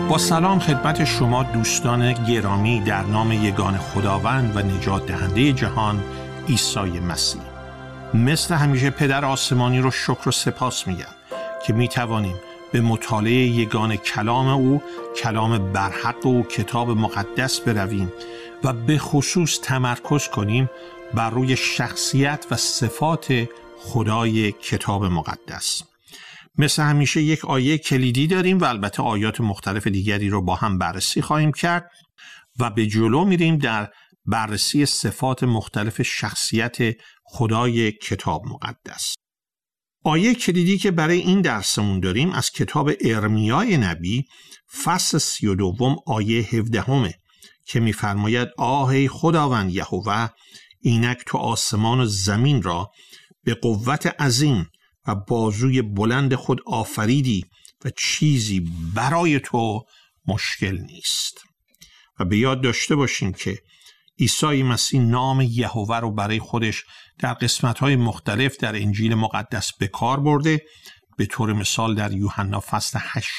با سلام خدمت شما دوستان گرامی در نام یگان خداوند و نجات دهنده جهان عیسی مسیح. مثل همیشه پدر آسمانی رو شکر و سپاس میگم که میتوانیم به مطالعه یگان کلام او، کلام برحق او، کتاب مقدس برویم و به خصوص تمرکز کنیم بر روی شخصیت و صفات خدای کتاب مقدس. مثل همیشه یک آیه کلیدی داریم و البته آیات مختلف دیگری رو با هم بررسی خواهیم کرد و به جلو میریم در بررسی صفات مختلف شخصیت خدای کتاب مقدس. آیه کلیدی که برای این درسمون داریم از کتاب ارمیای نبی فصل 32 آیه 17 که می‌فرماید آه خداوند یهوه، اینک تو آسمان و زمین را به قوت عظیم و بازوی بلند خود آفریدی و چیزی برای تو مشکل نیست. و به یاد داشته باشیم که عیسی مسیح نام یهوه رو برای خودش در قسمت‌های مختلف در انجیل مقدس به کار برده. به طور مثال در یوحنا فصل 8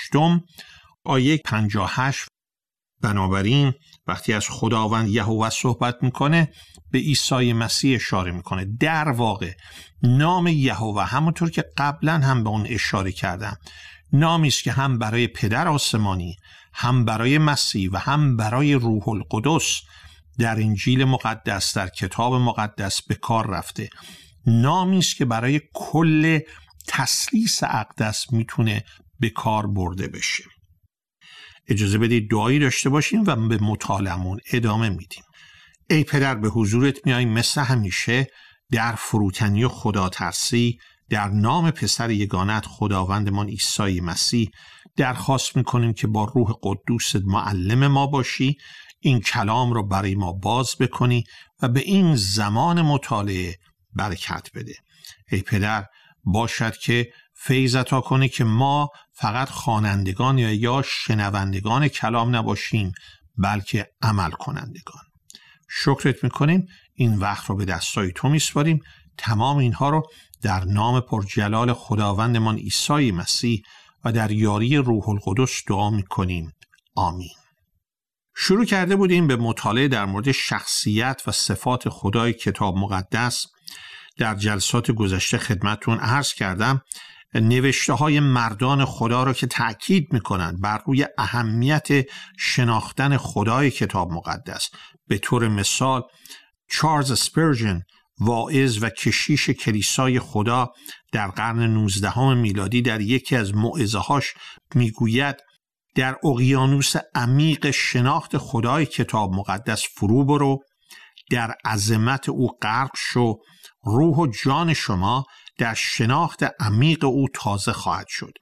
آیه 58 بنابراین وقتی از خداوند یهوه صحبت میکنه به عیسی مسیح اشاره میکنه. در واقع نام یهوه همونطور که قبلا هم به اون اشاره کردم نامی است که هم برای پدر آسمانی، هم برای مسیح و هم برای روح القدس در انجیل مقدس، در کتاب مقدس به کار رفته. نامی است که برای کل تثلیث اقدس میتونه به کار برده بشه. اجازه بدید دعایی داشته باشیم و به مطالعمون ادامه میدیم. ای پدر، به حضورت میاییم مثل همیشه در فروتنی و خدا ترسی در نام پسر یگانت خداوندمان عیسی مسیح درخواست میکنیم که با روح قدوست معلم ما باشی، این کلام رو برای ما باز بکنی و به این زمان مطالعه برکت بده. ای پدر، باشد که فیض عطا کنه که ما فقط خوانندگان یا شنوندگان کلام نباشیم بلکه عمل کنندگان. شکرت میکنیم، این وقت رو به دستای تو میسپاریم. تمام اینها رو در نام پرجلال خداوندمان عیسی مسیح و در یاری روح القدس دعا میکنیم. آمین. شروع کرده بودیم به مطالعه در مورد شخصیت و صفات خدای کتاب مقدس. در جلسات گذشته خدمتتون عرض کردم نوشته های مردان خدا رو که تأکید میکنند بر روی اهمیت شناختن خدای کتاب مقدس. به طور مثال چارلز اسپرژن، واعظ و کشیش کلیسای خدا در قرن 19 میلادی در یکی از موعظه‌هاش میگوید در اقیانوس عمیق شناخت خدای کتاب مقدس فرو برو، در عظمت او غرق شو، روح و جان شما در شناخت عمیق او تازه خواهد شد.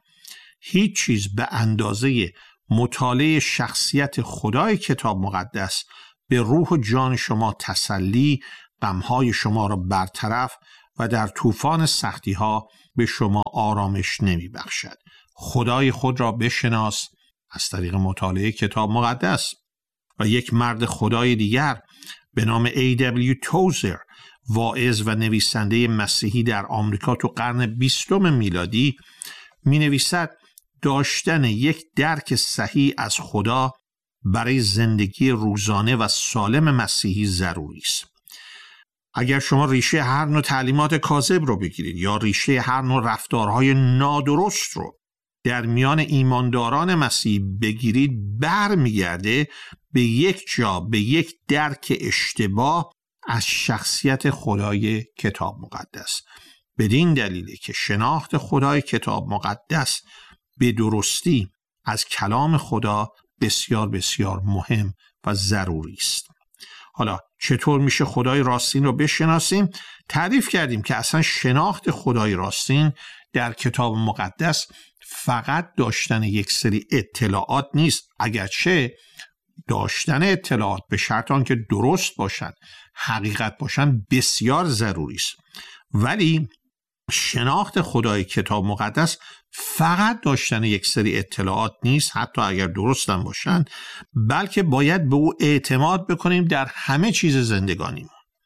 هیچ چیز به اندازه مطالعه شخصیت خدای کتاب مقدس به روح و جان شما تسلی، غمهای شما را برطرف و در طوفان سختی ها به شما آرامش نمی بخشد. خدای خود را بشناس از طریق مطالعه کتاب مقدس. و یک مرد خدای دیگر به نام A.W. توزر، واعظ و نویسنده مسیحی در آمریکا تو قرن 20 میلادی می نویسد داشتن یک درک صحیح از خدا برای زندگی روزانه و سالم مسیحی ضروری است. اگر شما ریشه هر نوع تعلیمات کاذب رو بگیرید یا ریشه هر نوع رفتارهای نادرست رو در میان ایمانداران مسیحی بگیرید، برمیگرده به یک جا، به یک درک اشتباه از شخصیت خدای کتاب مقدس. بدین دلیله که شناخت خدای کتاب مقدس به درستی از کلام خدا بسیار بسیار مهم و ضروری است. حالا چطور میشه خدای راستین رو بشناسیم؟ تعریف کردیم که اصلا شناخت خدای راستین در کتاب مقدس فقط داشتن یک سری اطلاعات نیست، اگرچه داشتن اطلاعات به شرط آنکه درست باشن، حقیقت باشن، بسیار ضروری است. ولی شناخت خدای کتاب مقدس فقط داشتن یک سری اطلاعات نیست، حتی اگر درست هم باشن، بلکه باید به او اعتماد بکنیم در همه چیز زندگانیم.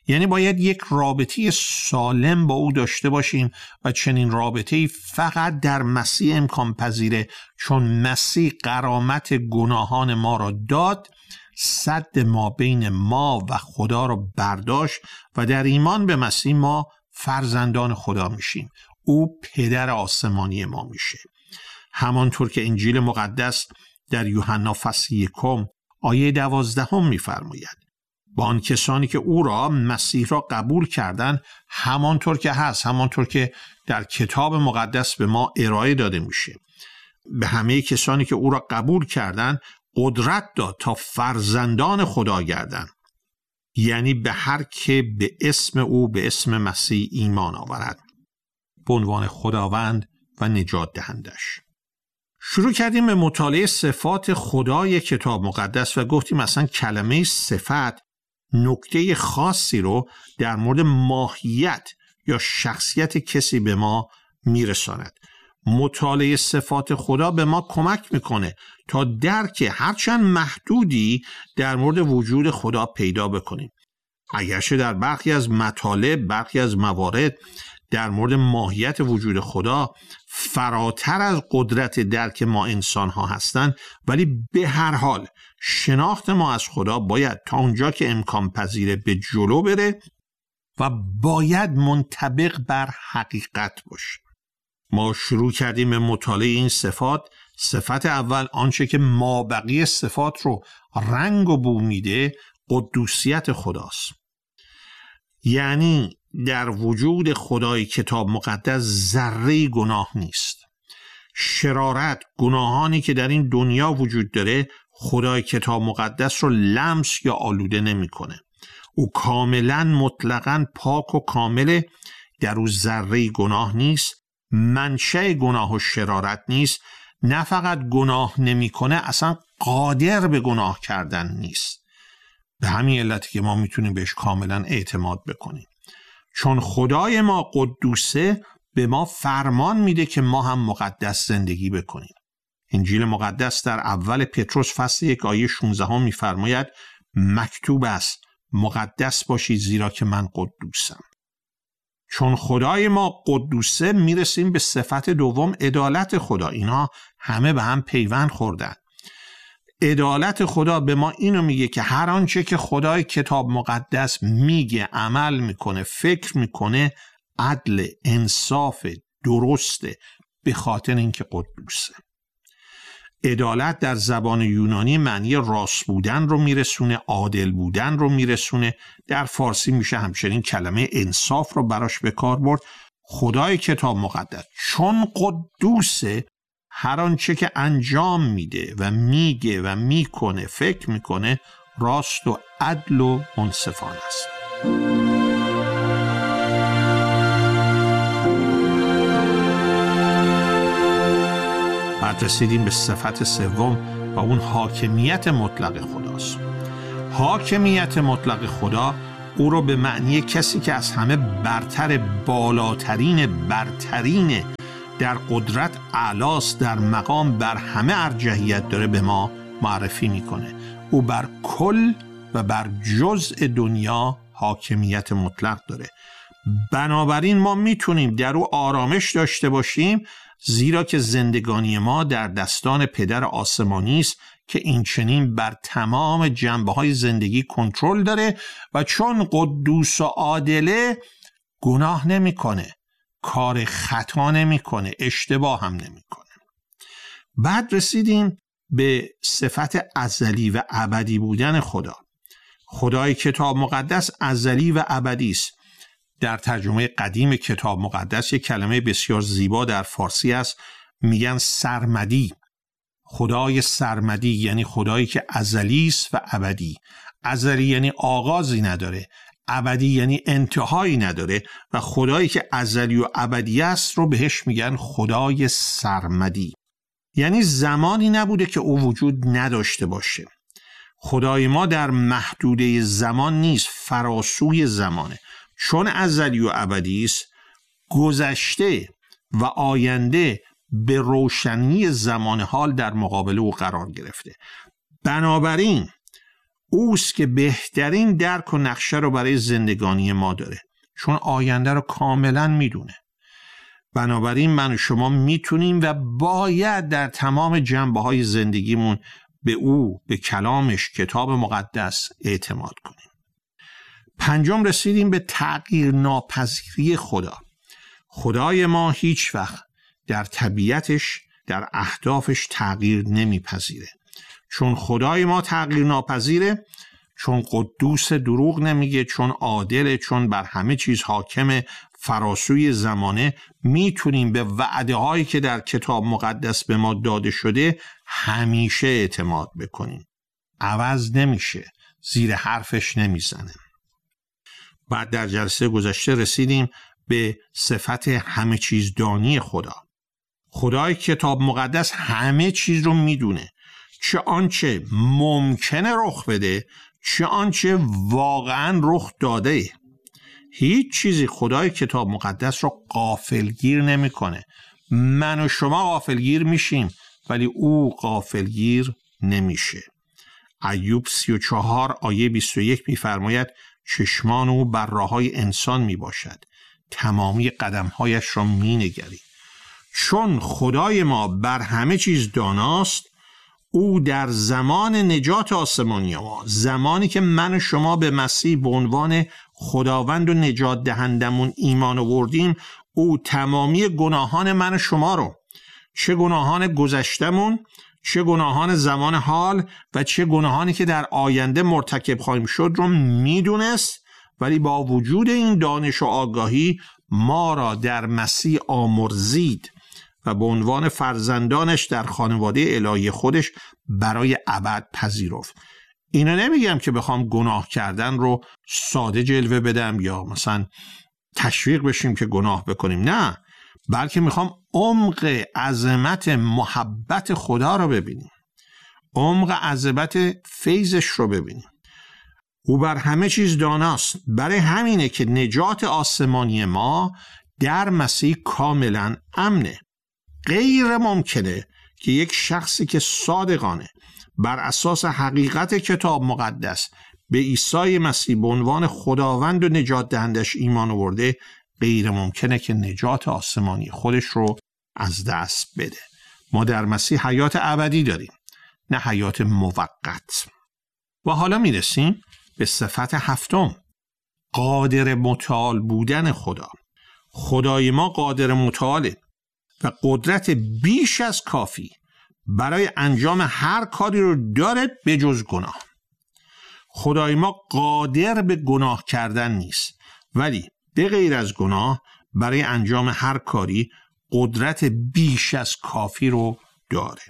یعنی باید یک رابطه سالم با او داشته باشیم و چنین رابطه‌ای فقط در مسیح امکان پذیره، چون مسیح غرامت گناهان ما را داد، سد ما بین ما و خدا را برداشت و در ایمان به مسیح ما فرزندان خدا میشیم. او پدر آسمانی ما میشه. همانطور که انجیل مقدس در یوحنا فصل 1 آیه 12 میفرماید: با آن کسانی که او را مسیح را قبول کردند، همانطور که هست، همانطور که در کتاب مقدس به ما ارائه داده میشه، به همه کسانی که او را قبول کردند قدرت داد تا فرزندان خدا گردند، یعنی به هر که به اسم او، به اسم مسیح ایمان آورد، به عنوان خداوند و نجات دهندش. شروع کردیم به مطالعه صفات خدای کتاب مقدس و گفتیم مثلا کلمه صفت نکته خاصی رو در مورد ماهیت یا شخصیت کسی به ما میرساند. مطالعه صفات خدا به ما کمک میکنه تا درک هرچند محدودی در مورد وجود خدا پیدا بکنیم. اگرچه در برخی از مطالب، برخی از موارد در مورد ماهیت وجود خدا فراتر از قدرت درک ما انسان ها هستند، ولی به هر حال شناخت ما از خدا باید تا اونجا که امکان پذیره به جلو بره و باید منطبق بر حقیقت باشه. ما شروع کردیم به مطالعه این صفات. صفت اول، آنچه که مابقی صفات رو رنگ و بو میده، قدوسیت خداست. یعنی در وجود خدای کتاب مقدس ذره گناه نیست. شرارت، گناهانی که در این دنیا وجود داره، خدای کتاب مقدس رو لمس یا آلوده نمیکنه. او کاملا مطلقاً پاک و کامله، در او ذره گناه نیست، منشأ گناه و شرارت نیست. نه فقط گناه نمیکنه، اصلا قادر به گناه کردن نیست. به همین علتی که ما میتونیم بهش کاملا اعتماد بکنیم، چون خدای ما قدوسه، به ما فرمان میده که ما هم مقدس زندگی بکنیم. انجیل مقدس در اول پتروس فصل 1 آیه 16 میفرماید: مکتوب است مقدس باشید زیرا که من قدوسم. چون خدای ما قدوسه، میرسیم به صفت دوم، عدالت خدا. اینا همه به هم پیوند خوردن. عدالت خدا به ما اینو میگه که هر آنچه که خدای کتاب مقدس میگه، عمل میکنه، فکر میکنه، عدل، انصاف، درسته، به خاطر اینکه قدوسه. عدالت در زبان یونانی معنی راست بودن رو میرسونه، عادل بودن رو میرسونه. در فارسی میشه همچنین کلمه انصاف رو براش به کار برد. خدای کتاب مقدس چون قدوسه، هر آنچه که انجام میده و میگه و میکنه، فکر میکنه، راست و عدل و منصفانه است. بعد رسیدیم به صفت سوم و اون حاکمیت مطلق خداست. حاکمیت مطلق خدا او رو به معنی کسی که از همه برتر، بالاترین، برترین، در قدرت اعلاست، در مقام بر همه ارجحیت داره، به ما معرفی میکنه. او بر کل و بر جزء دنیا حاکمیت مطلق داره. بنابراین ما میتونیم در او آرامش داشته باشیم، زیرا که زندگانی ما در دستان پدر آسمانی است که این چنین بر تمام جنبه‌های زندگی کنترل داره و چون قدوس و عادله، گناه نمیکنه، کار خطا نمیکنه، اشتباه هم نمیکنه. بعد رسیدیم به صفت ازلی و ابدی بودن خدا. خدای کتاب مقدس ازلی و ابدی است. در ترجمه قدیم کتاب مقدس یک کلمه بسیار زیبا در فارسی است، میگن سرمدی. خدای سرمدی یعنی خدایی که ازلی است و ابدی. ازلی یعنی آغازی نداره، ابدی یعنی انتهایی نداره، و خدایی که ازلی و ابدی است رو بهش میگن خدای سرمدی. یعنی زمانی نبوده که او وجود نداشته باشه. خدای ما در محدوده زمان نیست، فراسوی زمانه. چون ازلی و ابدی است، گذشته و آینده به روشنی زمان حال در مقابل او قرار گرفته. بنابراین اوست که بهترین درک و نقشه رو برای زندگانی ما داره، چون آینده رو کاملا میدونه. بنابراین من و شما میتونیم و باید در تمام جنبه‌های زندگیمون به او، به کلامش، کتاب مقدس اعتماد کنیم. پنجم رسیدیم به تغییر ناپذیری خدا. خدای ما هیچ وقت در طبیعتش، در اهدافش تغییر نمیپذیره. چون خدای ما تغییر ناپذیره، چون قدوس، دروغ نمیگه، چون عادله، چون بر همه چیز حاکم، فراسوی زمانه، میتونیم به وعده هایی که در کتاب مقدس به ما داده شده همیشه اعتماد بکنیم. عوض نمیشه، زیر حرفش نمیزنه. بعد در جلسه گذشته رسیدیم به صفت همه چیز دانی خدا. خدای کتاب مقدس همه چیز رو میدونه، چه آنچه ممکنه رخ بده، چه آنچه واقعا رخ داده. هیچ چیزی خدای کتاب مقدس رو غافلگیر نمیکنه. من و شما غافلگیر میشیم ولی او غافلگیر نمیشه. ایوب 34 آیه 21 میفرماید چشمان او بر راههای انسان میباشد، تمامی قدمهایش را مینگری. چون خدای ما بر همه چیز داناست، او در زمان نجات آسمانی ما، زمانی که من و شما به مسیح به عنوان خداوند و نجات دهندمون ایمان آوردیم، او تمامی گناهان من و شما رو، چه گناهان گذشتمون، چه گناهان زمان حال و چه گناهانی که در آینده مرتکب خواهیم شد رو میدونست، ولی با وجود این دانش و آگاهی ما را در مسیح آمرزید و به عنوان فرزندانش در خانواده الهی خودش برای ابد پذیرفت. اینو نمیگم که بخوام گناه کردن رو ساده جلوه بدم یا مثلا تشویق بشیم که گناه بکنیم، نه، بلکه میخوام عمق عظمت محبت خدا رو ببینیم، عمق عظمت فیضش رو ببینیم. او بر همه چیز داناست، برای همینه که نجات آسمانی ما در مسیح کاملا امنه. غیر ممکنه که یک شخصی که صادقانه بر اساس حقیقت کتاب مقدس به عیسی مسیح به عنوان خداوند و نجات دهندش ایمان آورده، غیر ممکنه که نجات آسمانی خودش رو از دست بده. ما در مسیح حیات ابدی داریم، نه حیات موقت. و حالا میرسیم به صفت هفتم، قادر متعال بودن خدا. خدای ما قادر متعاله و قدرت بیش از کافی برای انجام هر کاری رو داره به جز گناه. خدای ما قادر به گناه کردن نیست، ولی به غیر از گناه برای انجام هر کاری قدرت بیش از کافی رو داره.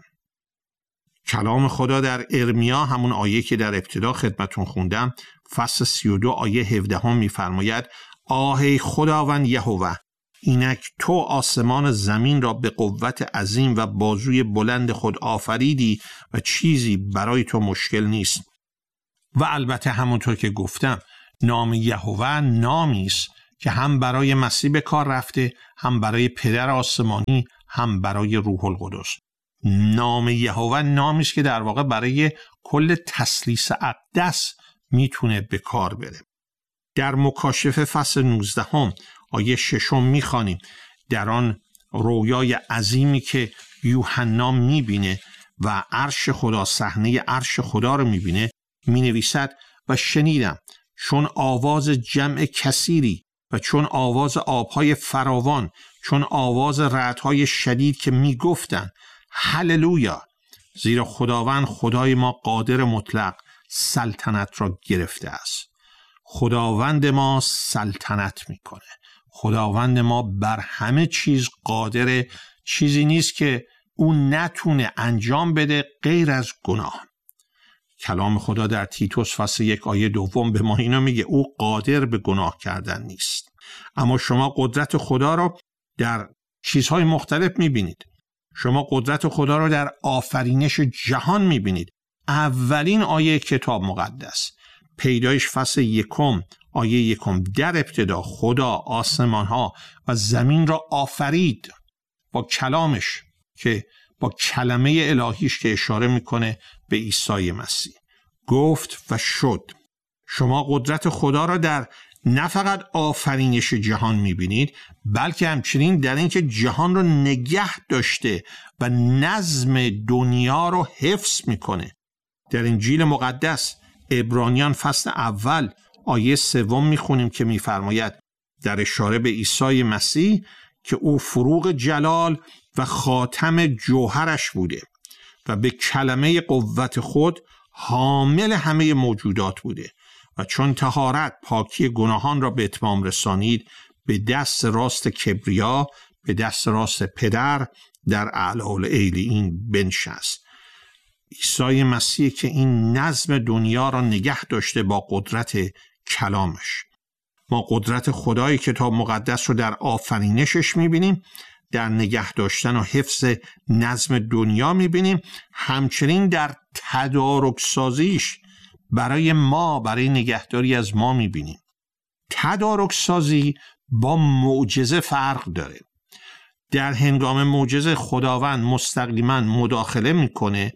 کلام خدا در ارمیا، همون آیه که در ابتدا خدمتون خوندم، فصل 32 آیه 17 میفرماید آه خداوند یهوه، اینک تو آسمان زمین را به قوت عظیم و بازوی بلند خود آفریدی و چیزی برای تو مشکل نیست. و البته همونطور که گفتم، نام یهوه نامی است که هم برای مسیح به کار رفته، هم برای پدر آسمانی، هم برای روح القدس. نام یهوه نامی است که در واقع برای کل تثلیث اقدس میتونه به کار بره. در مکاشفه فصل 19 آیه 6 میخوانیم، در آن رویای عظیمی که یوحنا میبینه و عرش خدا، صحنه عرش خدا رو میبینه، مینویسد و شنیدم چون آواز جمع کثیری و چون آواز آبهای فراوان، چون آواز رعدهای شدید که میگفتند هللویا، زیرا خداوند خدای ما قادر مطلق سلطنت را گرفته است. خداوند ما سلطنت میکنه، خداوند ما بر همه چیز قادره، چیزی نیست که اون نتونه انجام بده غیر از گناه. کلام خدا در تیتوس فصل 1 آیه 2 به ما اینو میگه، او قادر به گناه کردن نیست. اما شما قدرت خدا رو در چیزهای مختلف میبینید. شما قدرت خدا رو در آفرینش جهان میبینید. اولین آیه کتاب مقدس، پیدایش فصل 1 آیه 1، در ابتدا خدا آسمانها و زمین را آفرید با کلامش، که با کلمه الهیش که اشاره میکنه به عیسی مسیح. گفت و شد. شما قدرت خدا را در نه فقط آفرینش جهان می‌بینید، بلکه همچنین در اینکه جهان را نگه داشته و نظم دنیا را حفظ می‌کنه. در انجیل مقدس عبرانیان فصل اول آیه 3 می‌خونیم که می‌فرماید در اشاره به عیسی مسیح که او فروغ جلال و خاتم جوهرش بوده و به کلمه قوت خود حامل همه موجودات بوده و چون طهارت پاکی گناهان را به اتمام رسانید، به دست راست کبریا، به دست راست پدر در اعلی الالیین بنشست. عیسی مسیح که این نظم دنیا را نگه داشته با قدرت کلامش. ما قدرت خدای کتاب مقدس رو در آفرینشش میبینیم، در نگه داشتن و حفظ نظم دنیا میبینیم، همچنین در تدارک سازیش برای ما، برای نگهداری از ما میبینیم. تدارک سازی با معجزه فرق داره. در هنگام معجزه خداوند مستقیما مداخله میکنه،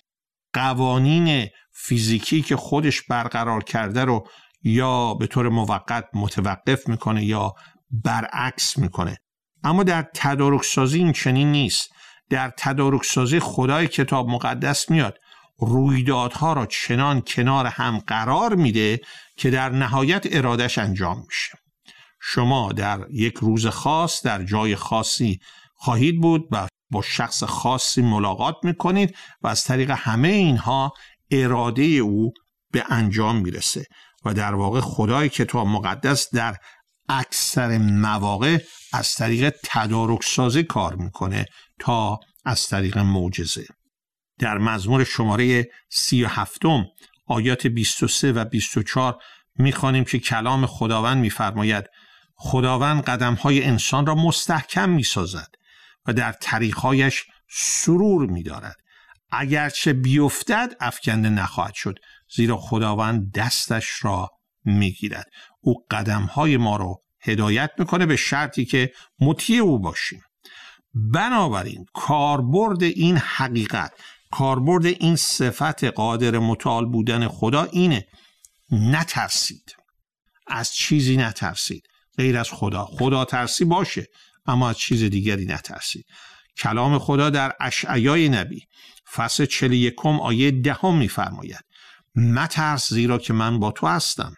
قوانین فیزیکی که خودش برقرار کرده رو یا به طور موقت متوقف میکنه یا برعکس میکنه. اما در تدارک سازی این چنین نیست. در تدارک سازی خدای کتاب مقدس میاد رویدادها را چنان کنار هم قرار میده که در نهایت ارادش انجام میشه. شما در یک روز خاص در جای خاصی خواهید بود و با شخص خاصی ملاقات میکنید و از طریق همه اینها اراده او به انجام میرسه و در واقع خدای کتاب مقدس در اکثر مواقع از طریق تدارک سازی کار میکنه تا از طریق معجزه. در مزمور شماره 37 آیات 23 و 24 میخوانیم که کلام خداوند میفرماید خداوند قدمهای انسان را مستحکم میسازد و در طریقهایش سرور میدارد. اگرچه بیفتد افکنده نخواهد شد، زیرا خداوند دستش را میگیرد. او قدمهای ما رو هدایت میکنه به شرطی که مطیع او باشیم. بنابراین کاربرد این حقیقت، کاربرد این صفت قادر متعال بودن خدا اینه: نترسید، از چیزی نترسید غیر از خدا. خدا ترسی باشه اما از چیز دیگری نترسید. کلام خدا در اشعیای نبی فصل 41 آیه 10 میفرماید مترس زیرا که من با تو هستم،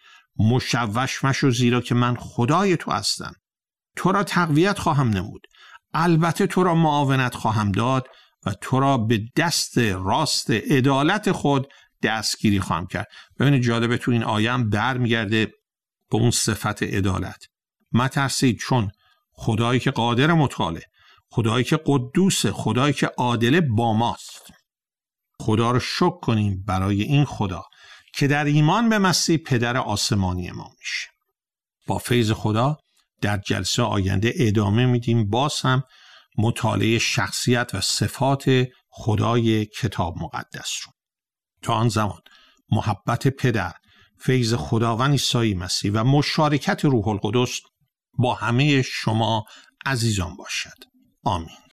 مشوش مشو زیرا که من خدای تو هستم. تو را تقویت خواهم نمود، البته تو را معاونت خواهم داد و تو را به دست راست عدالت خود دستگیری خواهم کرد. ببینید جالبه، تو این آیه هم برمیگرده به اون صفت عدالت. مترسید چون خدایی که قادر متعاله، خدایی که قدوسه، خدایی که عادله با ماست. خدا رو شکر کنیم برای این خدا که در ایمان به مسیح پدر آسمانی ما میشه. با فیض خدا در جلسه آینده ادامه میدیم باز هم مطالعه شخصیت و صفات خدای کتاب مقدس رو. تا آن زمان محبت پدر، فیض خداوند عیسی مسیح و مشارکت روح القدس با همه شما عزیزان باشد. آمین.